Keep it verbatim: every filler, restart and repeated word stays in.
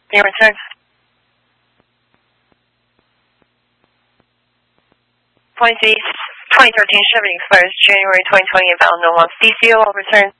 Can you return? twenty thirteen Chevy expires January twenty twenty, inbound no one. D C O, I'll return.